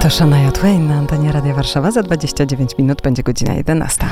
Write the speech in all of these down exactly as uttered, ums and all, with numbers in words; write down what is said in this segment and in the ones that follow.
To Shania Twain na antenie Radia Warszawa. Za dwadzieścia dziewięć minut będzie godzina jedenasta.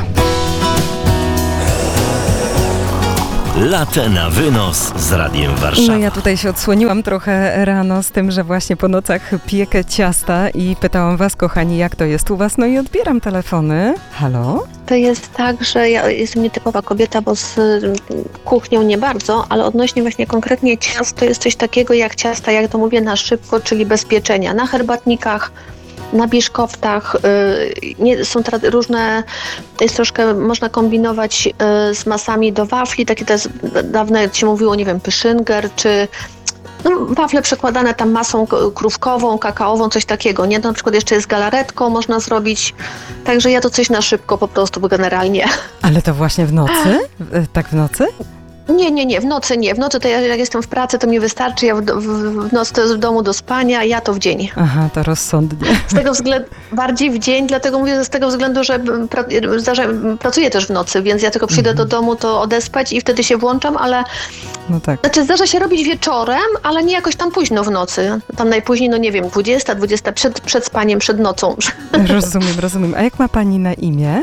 Latte na wynos z Radiem Warszawa. No ja tutaj się odsłoniłam trochę rano z tym, że właśnie po nocach piekę ciasta i pytałam was, kochani, jak to jest u was? No i odbieram telefony. Halo? To jest tak, że ja jestem nietypowa kobieta, bo z kuchnią nie bardzo, ale odnośnie właśnie konkretnie ciast, to jest coś takiego jak ciasta, jak to mówię, na szybko, czyli bez pieczenia. Na herbatnikach, na biszkoftach, yy, nie, są tra- różne, to jest troszkę, można kombinować yy, z masami do wafli, takie to jest, dawno jak się mówiło, nie wiem, pyszynger, czy no, wafle przekładane tam masą krówkową, kakaową, coś takiego, nie? No, na przykład jeszcze jest galaretką, można zrobić, także ja to coś na szybko po prostu, bo generalnie. Ale to właśnie w nocy? Tak w nocy? Nie, nie, nie, w nocy nie. W nocy to ja, jak jestem w pracy, to mi wystarczy. Ja w, w, w nocy to jest w domu do spania, ja to w dzień. Aha, to rozsądnie. Z tego względu, bardziej w dzień, dlatego mówię, że z tego względu, że pra, zdarza, pracuję też w nocy, więc ja tylko przyjdę mhm. do domu, to odespać i wtedy się włączam, ale no tak. Znaczy zdarza się robić wieczorem, ale nie jakoś tam późno w nocy. Tam najpóźniej, no nie wiem, dwudziesta, dwudziesta przed, przed spaniem, przed nocą. Rozumiem, rozumiem. A jak ma pani na imię?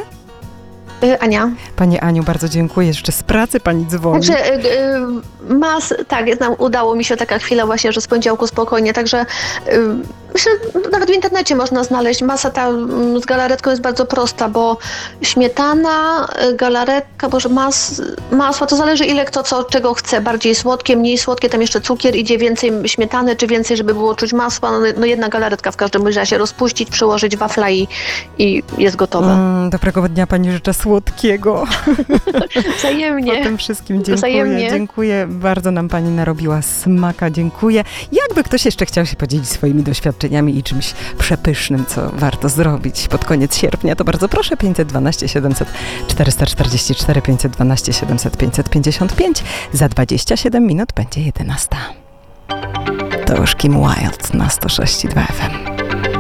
Ania. Pani Aniu, bardzo dziękuję. Jeszcze z pracy pani dzwoni. Także y, y, mas, tak, znam, udało mi się taka chwila właśnie, że z poniedziałku spokojnie, także y, myślę, nawet w internecie można znaleźć. Masa ta y, z galaretką jest bardzo prosta, bo śmietana, y, galaretka, boże, mas, masło, to zależy ile kto co, czego chce. Bardziej słodkie, mniej słodkie, tam jeszcze cukier, idzie więcej śmietany, czy więcej, żeby było czuć masła. No, no jedna galaretka w każdym razie rozpuścić, przyłożyć wafla i, i jest gotowe. Mm, dobrego dnia pani życzę słodkiego. Wzajemnie. Po tym wszystkim dziękuję. Wzajemnie. Dziękuję. Bardzo nam pani narobiła smaka. Dziękuję. Jakby ktoś jeszcze chciał się podzielić swoimi doświadczeniami i czymś przepysznym, co warto zrobić pod koniec sierpnia, to bardzo proszę. pięćset dwanaście siedemset czterysta czterdzieści cztery, pięćset dwanaście siedemset pięćset pięćdziesiąt pięć. Za dwadzieścia siedem minut będzie jedenasta. To już Kim Wilde na sto sześć i dwa F M.